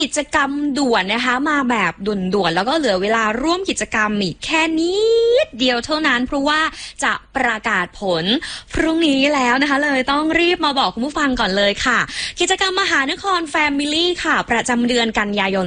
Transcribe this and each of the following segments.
กิจกรรมด่วนนะคะมาแบบด่วนๆแล้วก็เหลือเวลาร่วมกิจกรรมอีกแค่นิดเดียวเท่านั้นเพราะว่าจะประกาศผลพรุ่งนี้แล้วนะคะเลยต้องรีบมาบอกคุณผู้ฟังก่อนเลยค่ะกิจกรรมมหานครแฟมิลี่ค่ะประจำเดือนกันยายน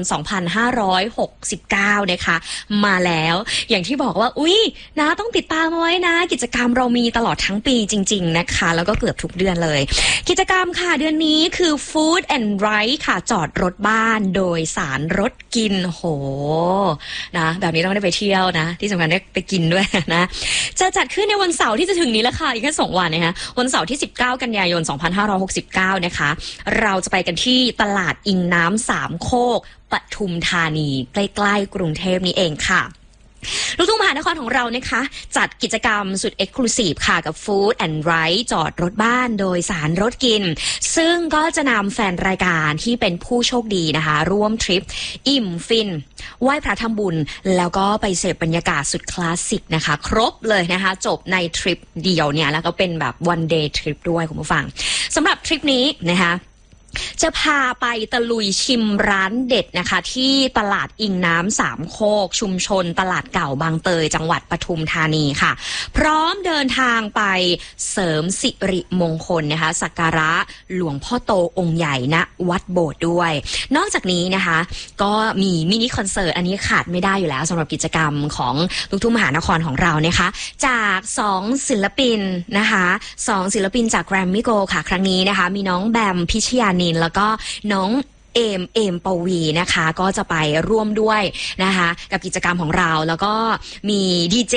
2569นะคะมาแล้วอย่างที่บอกว่านะต้องติดตามไว้นะกิจกรรมเรามีตลอดทั้งปีจริงๆนะคะแล้วก็เกือบทุกเดือนเลยกิจกรรมค่ะเดือนนี้คือ Food and Ride ค่ะจอดรถบ้านโดยสารรถกินโหนะแบบนี้ต้องได้ไปเที่ยวนะที่สำคัญได้ไปกินด้วยนะจะจัดขึ้นในวันเสาร์ที่จะถึงนี้แล้วค่ะอีกแค่2วันนะคะวันเสาร์ที่19กันยายน2569นะคะเราจะไปกันที่ตลาดอิงน้ำสามโคกปทุมธานีใกล้ๆกรุงเทพนี้เองค่ะลูกทุ่งมหานครของเรานะคะจัดกิจกรรมสุดเอ็กซ์คลูซีฟค่ะกับ Food and Ride จอดรถบ้านโดยสารรถกินซึ่งก็จะนำแฟนรายการที่เป็นผู้โชคดีนะคะร่วมทริปอิ่มฟินไหว้พระทำบุญแล้วก็ไปเสพบรรยากาศสุดคลาสสิกนะคะครบเลยนะคะจบในทริปเดียวเนี่ยแล้วก็เป็นแบบ one day trip ด้วยคุณผู้ฟังสำหรับทริปนี้นะคะจะพาไปตะลุยชิมร้านเด็ดนะคะที่ตลาดอิงน้ำสามโคกชุมชนตลาดเก่าบางเตยจังหวัดปทุมธานีค่ะพร้อมเดินทางไปเสริมสิริมงคลนะคะสักการะหลวงพ่อโตองค์ใหญ่ณวัดโบสถ์ด้วยนอกจากนี้นะคะก็มีมินิคอนเสิร์ตอันนี้ขาดไม่ได้อยู่แล้วสำหรับกิจกรรมของลูกทุ่งมหานครของเรานะคะจาก2ศิลปินนะคะ2ศิลปินจากแกรมมี่โกลด์ค่ะครั้งนี้นะคะมีน้องแบมพิชยานินแล้วก็น้องเอมปวีนะคะก็จะไปร่วมด้วยนะคะกับกิจกรรมของเราแล้วก็มีดีเจ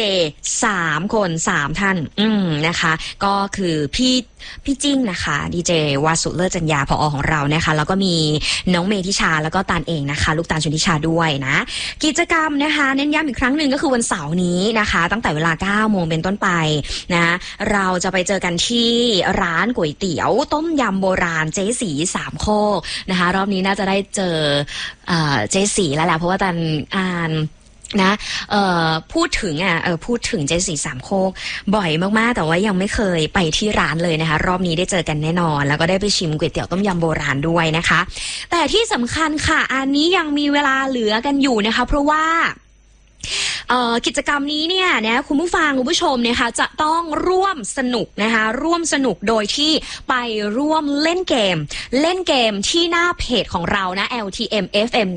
3คน3ท่านนะคะก็คือพี่จิ้งนะคะดีเจวาสุเลิศจัญญาผอ.ของเรานะคะแล้วก็มีน้องเมธิชาแล้วก็ตาลเองนะคะลูกตาลชนทิชาด้วยนะกิจกรรมนะคะเน้นย้ำอีกครั้งหนึ่งก็คือวันเสาร์นี้นะคะตั้งแต่เวลา 9 โมงเป็นต้นไปนะเราจะไปเจอกันที่ร้านก๋วยเตี๋ยวต้มยำโบราณเจ๊สีสามโคกนะคะรอบนี้น่าจะได้เจอเจ๊สีแล้วแหละเพราะว่าตอนอ่านนะพูดถึงเจ๊สีสามโคกบ่อยมากๆแต่ว่ายังไม่เคยไปที่ร้านเลยนะคะรอบนี้ได้เจอกันแน่นอนแล้วก็ได้ไปชิมก๋วยเตี๋ยวต้มยำโบราณด้วยนะคะแต่ที่สำคัญค่ะอันนี้ยังมีเวลาเหลือกันอยู่นะคะเพราะว่ากิจกรรมนี้เนี่ยนะคุณผู้ฟังคุณผู้ชมนะคะจะต้องร่วมสนุกนะคะร่วมสนุกโดยที่ไปร่วมเล่นเกมที่หน้าเพจของเรานะ LTM FM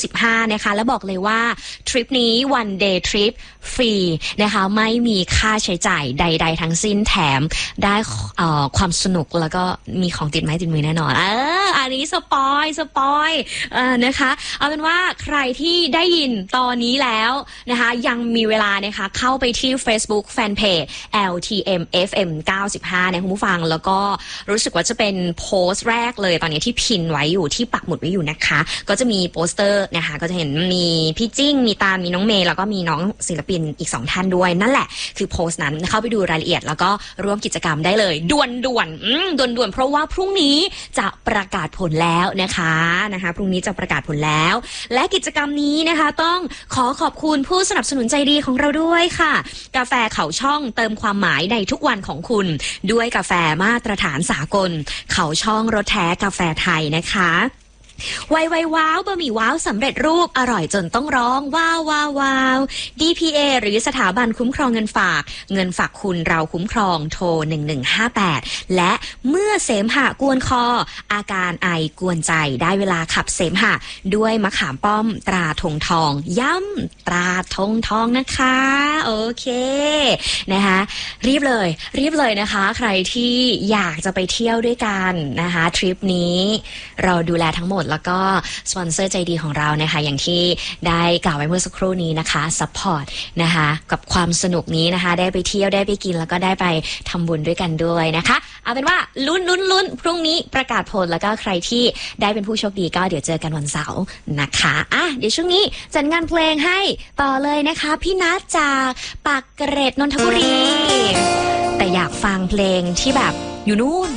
95นะคะแล้วบอกเลยว่าทริปนี้ one day trip ฟรีนะคะไม่มีค่าใช้จ่ายใดๆทั้งสิ้นแถมได้ความสนุกแล้วก็มีของติดไม้ติดมือแน่นอนอันนี้สปอยนะคะเอาเป็นว่าใครที่ได้ยินตอนนี้แล้วนะคะยังมีเวลานะคะเข้าไปที่ Facebook Fanpage LTM FM 95นะคุณผู้ฟังแล้วก็รู้สึกว่าจะเป็นโพสต์แรกเลยตอนนี้ที่พินไว้อยู่ที่ปักหมุดไว้อยู่นะคะก็จะมีโปสเตอร์นะคะก็จะเห็นมีพี่จิ้งมีตาลมีน้องเมย์แล้วก็มีน้องศิลปินอีก2ท่านด้วยนั่นแหละคือโพสต์นั้นเข้าไปดูรายละเอียดแล้วก็ร่วมกิจกรรมได้เลยด่วนเพราะว่าพรุ่งนี้จะประกาศผลแล้วนะคะพรุ่งนี้จะประกาศผลแล้วและกิจกรรมนี้นะคะต้องขอบคุณผู้สนับสนุนใจดีของเราด้วยค่ะกาแฟเขาช่องเติมความหมายในทุกวันของคุณด้วยกาแฟมาตรฐานสากลเขาช่องรสแท้กาแฟไทยนะคะไวว้าวบะหมี่ว้าวสำเร็จรูปอร่อยจนต้องร้องว้าวDPA หรือสถาบันคุ้มครองเงินฝากคุณเราคุ้มครองโทร1158และเมื่อเสมหะกวนคออาการไอกวนใจได้เวลาขับเสมหะด้วยมะขามป้อมตราธงทองย้ำตราธงทองนะคะโอเคนะคะรีบเลยนะคะใครที่อยากจะไปเที่ยวด้วยกันนะคะทริปนี้เราดูแลทั้งหมดแล้วก็สปอนเซอร์ใจดีของเรานะคะอย่างที่ได้กล่าวไว้เมื่อสักครู่นี้นะคะซัพพอร์ตนะคะกับความสนุกนี้นะคะได้ไปเที่ยวได้ไปกินแล้วก็ได้ไปทำบุญด้วยกันด้วยนะคะเอาเป็นว่าลุ้นพรุ่งนี้ประกาศผลแล้วก็ใครที่ได้เป็นผู้โชคดีก็เดี๋ยวเจอกันวันเสาร์นะคะเดี๋ยวช่วงนี้จัดงานเพลงให้ต่อเลยนะคะพี่นัทจากปากเกร็ดนนทบุรีแต่อยากฟังเพลงที่แบบอยู่นู่น